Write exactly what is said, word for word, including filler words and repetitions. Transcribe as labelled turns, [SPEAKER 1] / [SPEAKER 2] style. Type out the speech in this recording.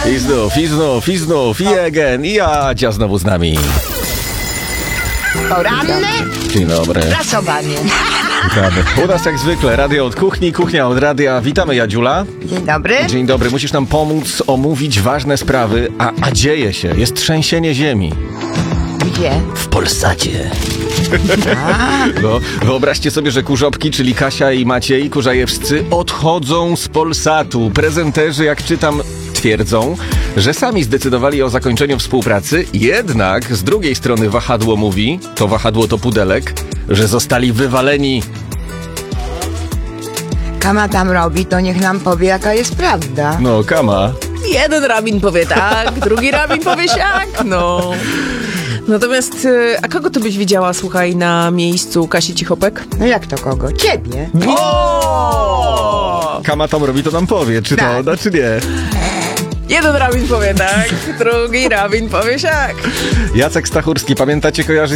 [SPEAKER 1] I znów, i znów, i znów, i again, i Adzia znowu z nami.
[SPEAKER 2] Poranne
[SPEAKER 1] Dzień dobry.
[SPEAKER 2] prasowanie.
[SPEAKER 1] Witamy. U nas jak zwykle radio od kuchni, kuchnia od radia. Witamy, Jadziula.
[SPEAKER 2] Dzień dobry.
[SPEAKER 1] Dzień dobry. Musisz nam pomóc omówić ważne sprawy, a, a dzieje się. Jest trzęsienie ziemi.
[SPEAKER 2] Gdzie?
[SPEAKER 1] W Polsacie. No, wyobraźcie sobie, że Kurzopki, czyli Kasia i Maciej Kurzajewscy, odchodzą z Polsatu. Prezenterzy, jak czytam, twierdzą, że sami zdecydowali o zakończeniu współpracy, jednak z drugiej strony wahadło mówi, to wahadło to pudelek, że zostali wywaleni.
[SPEAKER 2] Kama tam robi, to niech nam powie, jaka jest prawda.
[SPEAKER 1] No, Kama.
[SPEAKER 3] Jeden rabin powie tak, drugi rabin powie siak, no. Natomiast, y, a kogo ty byś widziała, słuchaj, na miejscu Kasi Cichopek?
[SPEAKER 2] No jak to kogo? Ciebie.
[SPEAKER 3] O!
[SPEAKER 1] Kama tam robi, to nam powie, czy to
[SPEAKER 2] Tak.
[SPEAKER 1] da, czy nie.
[SPEAKER 3] Jeden rabin powie tak, drugi rabin powie siak.
[SPEAKER 1] Jacek Stachurski, pamiętacie, kojarzycie?